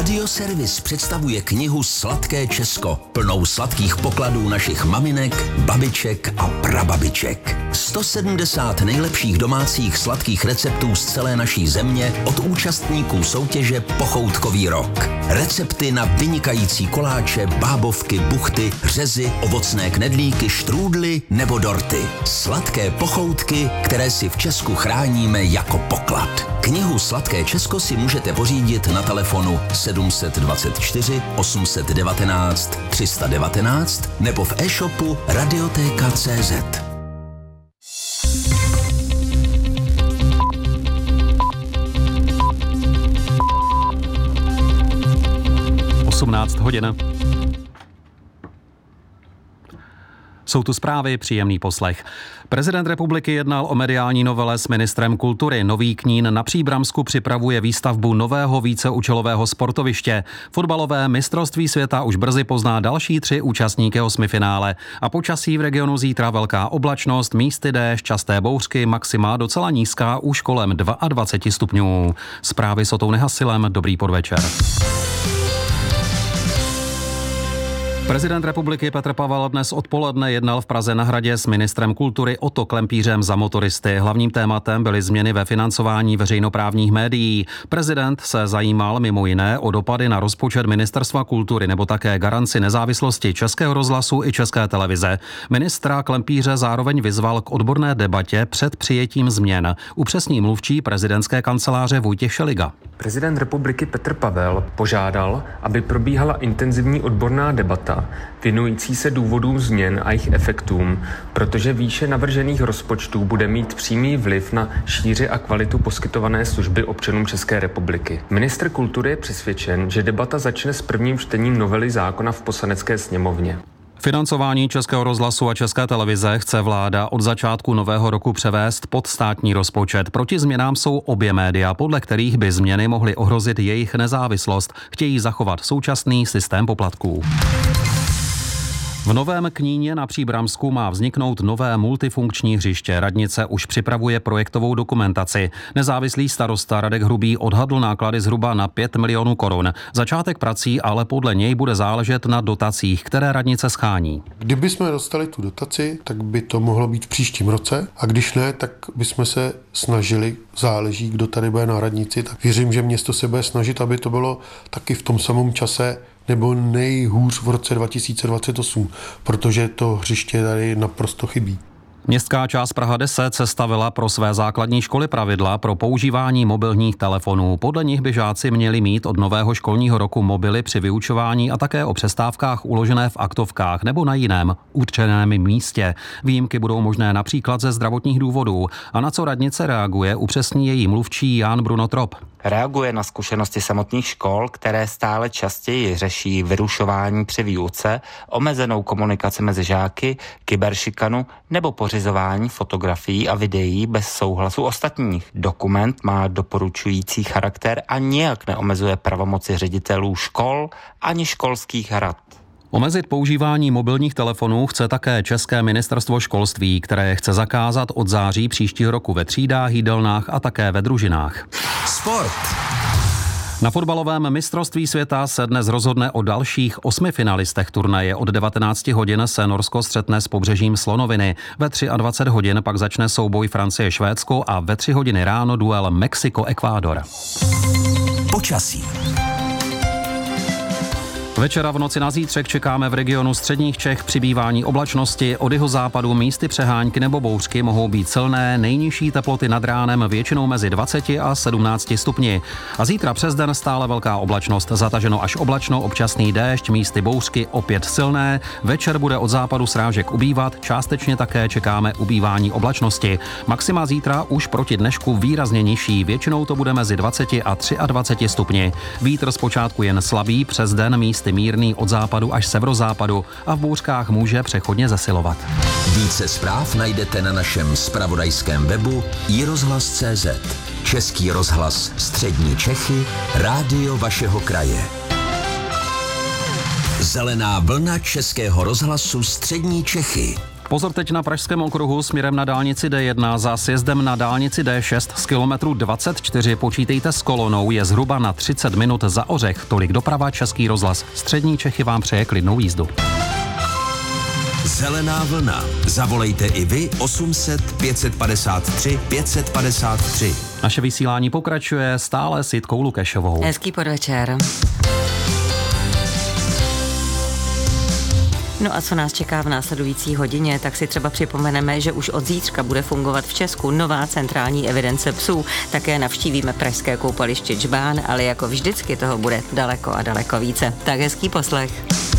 Radioservis představuje knihu Sladké Česko, plnou sladkých pokladů našich maminek, babiček a prababiček. 170 nejlepších domácích sladkých receptů z celé naší země od účastníků soutěže Pochoutkový rok. Recepty na vynikající koláče, bábovky, buchty, řezy, ovocné knedlíky, štrůdly nebo dorty. Sladké pochoutky, které si v Česku chráníme jako poklad. Knihu Sladké Česko si můžete pořídit na telefonu 724 819 319 nebo v e-shopu Radioteka.cz. Hodin. Jsou tu zprávy, příjemný poslech. Prezident republiky jednal o mediální novele s ministrem kultury. Nový Knín na Příbramsku připravuje výstavbu nového víceúčelového sportoviště. Fotbalové mistrovství světa už brzy pozná další 3 účastníky osmifinále. A počasí v regionu zítra velká oblačnost, místy déšť, časté bouřky, maxima docela nízká, už kolem 22 stupňů. Zprávy s Otou Nehasilem, dobrý podvečer. Prezident republiky Petr Pavel dnes odpoledne jednal v Praze na Hradě s ministrem kultury Otto Klempířem za motoristy. Hlavním tématem byly změny ve financování veřejnoprávních médií. Prezident se zajímal mimo jiné o dopady na rozpočet Ministerstva kultury nebo také garanci nezávislosti Českého rozhlasu i České televize. Ministra Klempíře zároveň vyzval k odborné debatě před přijetím změn. Upřesní mluvčí prezidentské kanceláře Vojtěch Šeliga. Prezident republiky Petr Pavel požádal, aby probíhala intenzivní odborná debata věnující se důvodům změn a jejich efektům, protože výše navržených rozpočtů bude mít přímý vliv na šíři a kvalitu poskytované služby občanům České republiky. Ministr kultury je přesvědčen, že debata začne s prvním čtením novely zákona v Poslanecké sněmovně. Financování Českého rozhlasu a České televize chce vláda od začátku nového roku převést pod státní rozpočet. Proti změnám jsou obě média, podle kterých by změny mohly ohrozit jejich nezávislost. Chtějí zachovat současný systém poplatků. V Novém Kníně na Příbramsku má vzniknout nové multifunkční hřiště. Radnice už připravuje projektovou dokumentaci. Nezávislý starosta Radek Hrubý odhadl náklady zhruba na 5 milionů korun. Začátek prací ale podle něj bude záležet na dotacích, které radnice schání. Kdyby jsme dostali tu dotaci, tak by to mohlo být v příštím roce, a když ne, tak bychom se snažili, záleží, kdo tady bude na radnici, tak věřím, že město se bude snažit, aby to bylo taky v tom samém čase nebo nejhůř v roce 2028, protože to hřiště tady naprosto chybí. Městská část Praha 10 sestavila pro své základní školy pravidla pro používání mobilních telefonů. Podle nich by žáci měli mít od nového školního roku mobily při vyučování a také o přestávkách uložené v aktovkách nebo na jiném určeném místě. Výjimky budou možné například ze zdravotních důvodů. A na co radnice reaguje, upřesní její mluvčí Jan Bruno Trop. Reaguje na zkušenosti samotných škol, které stále častěji řeší vyrušování při výuce, omezenou komunikaci mezi žáky, kyberšikanu nebo pořizování fotografií a videí bez souhlasu ostatních. Dokument má doporučující charakter a nijak neomezuje pravomoci ředitelů škol ani školských rad. Omezit používání mobilních telefonů chce také České ministerstvo školství, které chce zakázat od září příštího roku ve třídách, jídelnách a také ve družinách. Sport. Na fotbalovém mistrovství světa se dnes rozhodne o dalších 8 finalistech turnaje. Od 19 hodin se Norsko střetne s pobřežím Slonoviny. Ve 23 hodin pak začne souboj Francie-Švédsko a ve 3 hodiny ráno duel Mexiko-Ekvádor. Počasí. Večera v noci na zítřek čekáme v regionu středních Čech přibývání oblačnosti, od jihozápadu místy přehánky nebo bouřky mohou být silné, nejnižší teploty nad ránem většinou mezi 20 a 17 stupni. A zítra přes den stále velká oblačnost, zataženo až oblačno, občasný déšť, místy bouřky opět silné, večer bude od západu srážek ubývat, částečně také čekáme ubývání oblačnosti. Maxima zítra už proti dnešku výrazně nižší, většinou to bude mezi 20 a 23 stupni. Vítr zpočátku jen slabý, přes den místy mírný od západu až severozápadu a v bouřkách může přechodně zesilovat. Více zpráv najdete na našem zpravodajském webu iRozhlas.cz. Český rozhlas Střední Čechy, rádio vašeho kraje. Zelená vlna Českého rozhlasu Střední Čechy. Pozor teď na pražském okruhu směrem na dálnici D1 za sjezdem na dálnici D6 z kilometru 24 počítejte s kolonou, je zhruba na 30 minut za Ořech. Tolik doprava, Český rozhlas. Střední Čechy vám přeje klidnou jízdu. Zelená vlna. Zavolejte i vy 800 553 553. Naše vysílání pokračuje stále s Jitkou Lukešovou. Hezký podvečer. No a co nás čeká v následující hodině, tak si třeba připomeneme, že už od zítřka bude fungovat v Česku nová centrální evidence psů. Také navštívíme pražské koupaliště Džbán, ale jako vždycky toho bude daleko a daleko více. Tak hezký poslech.